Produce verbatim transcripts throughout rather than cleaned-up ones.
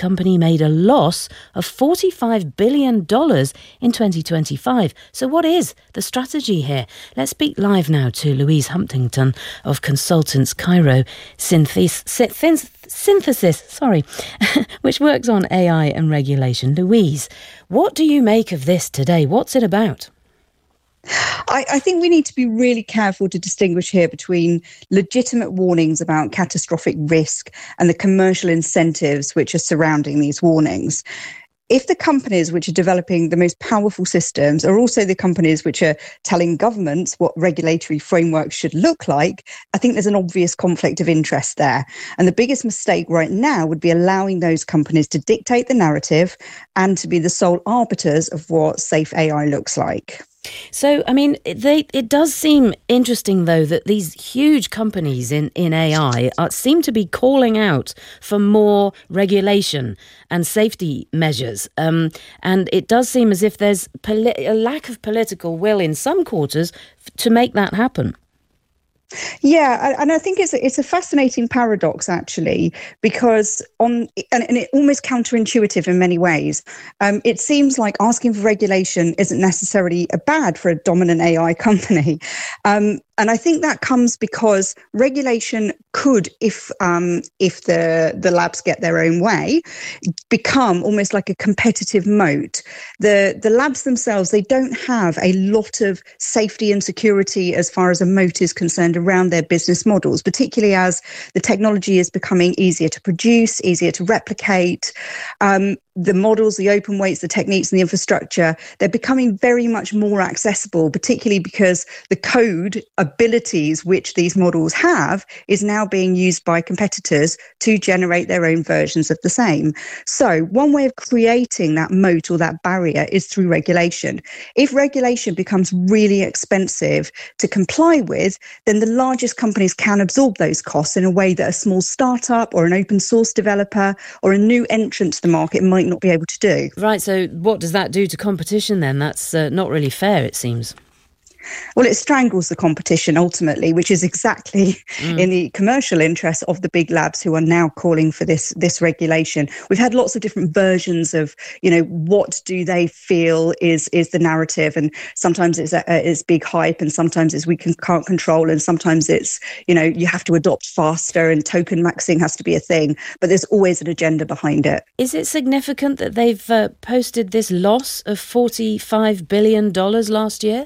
company made a loss of forty-five billion dollars in twenty twenty-five. So what is the strategy here? Let's speak live now to Louise Humptington of Consultants Cairo Synthes- Synth- Synthesis, sorry, which works on A I and regulation. Louise, what do you make of this today? What's it about? I, I think we need to be really careful to distinguish here between legitimate warnings about catastrophic risk and the commercial incentives which are surrounding these warnings. If the companies which are developing the most powerful systems are also the companies which are telling governments what regulatory frameworks should look like, I think there's an obvious conflict of interest there. And the biggest mistake right now would be allowing those companies to dictate the narrative and to be the sole arbiters of what safe A I looks like. So, I mean, they, it does seem interesting, though, that these huge companies in, in A I are, seem to be calling out for more regulation and safety measures. Um, and it does seem as if there's poli- a lack of political will in some quarters f- to make that happen. Yeah, and I think it's a, it's a fascinating paradox, actually, because on and, and it almost counterintuitive in many ways. Um, it seems like asking for regulation isn't necessarily a bad for a dominant A I company. Um, and I think that comes because regulation could, if um, if the, the labs get their own way, become almost like a competitive moat. The, the labs themselves, they don't have a lot of safety and security as far as a moat is concerned around their business models, particularly as the technology is becoming easier to produce, easier to replicate. Um, the models, the open weights, the techniques and the infrastructure, they're becoming very much more accessible, particularly because the code abilities which these models have is now being used by competitors to generate their own versions of the same. So one way of creating that moat or that barrier is through regulation. If regulation becomes really expensive to comply with, then the largest companies can absorb those costs in a way that a small startup or an open source developer or a new entrant to the market might not be able to do. Right, so what does that do to competition then? That's uh, not really fair, it seems. Well, it strangles the competition ultimately, which is exactly mm. in the commercial interest of the big labs who are now calling for this this regulation. We've had lots of different versions of, you know, what do they feel is is the narrative, and sometimes it's a, it's big hype, and sometimes it's we can, can't control, and sometimes it's, you know, you have to adopt faster, and token maxing has to be a thing. But there's always an agenda behind it. Is it significant that they've uh, posted this loss of forty-five billion dollars last year?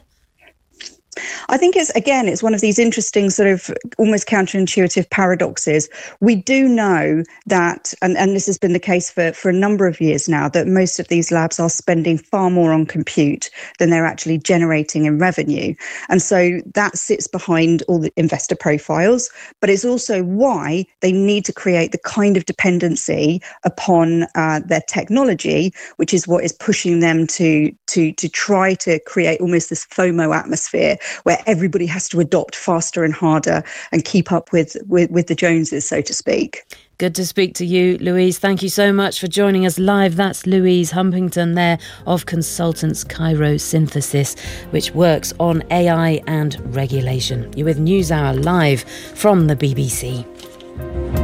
I think it's, again, it's one of these interesting sort of almost counterintuitive paradoxes. We do know that, and, and this has been the case for, for a number of years now, that most of these labs are spending far more on compute than they're actually generating in revenue. And so that sits behind all the investor profiles, but it's also why they need to create the kind of dependency upon uh, their technology, which is what is pushing them to, to, to try to create almost this FOMO atmosphere where everybody has to adopt faster and harder and keep up with, with, with the Joneses, so to speak. Good to speak to you, Louise. Thank you so much for joining us live. That's Louise Humptington there of Consultants Cairo Synthesis, which works on A I and regulation. You're with NewsHour live from the B B C.